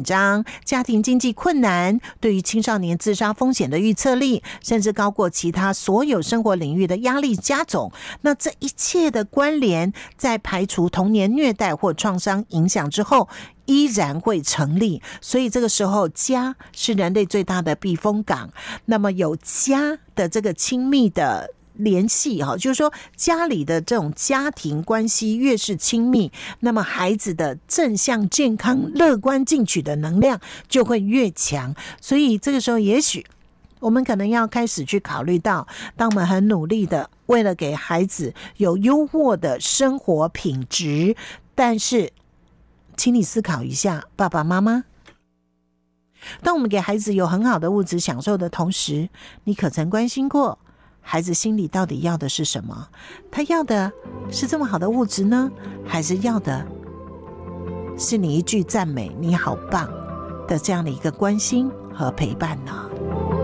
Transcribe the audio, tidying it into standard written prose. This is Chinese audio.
张，家庭经济困难，对于青少年自杀风险的预测力，甚至高过其他所有生活领域的压力加总。那这一切的关联，在排除童年虐待或创伤影响之后，依然会成立。所以这个时候，家是人类最大的避风港。那么有家的这个亲密的联系，就是说家里的这种家庭关系越是亲密，那么孩子的正向健康乐观进取的能量就会越强。所以这个时候也许我们可能要开始去考虑到，当我们很努力的为了给孩子有优渥的生活品质，但是请你思考一下，爸爸妈妈，当我们给孩子有很好的物质享受的同时，你可曾关心过孩子心里到底要的是什么？他要的是这么好的物质呢，还是要的是你一句赞美你好棒的这样的一个关心和陪伴呢？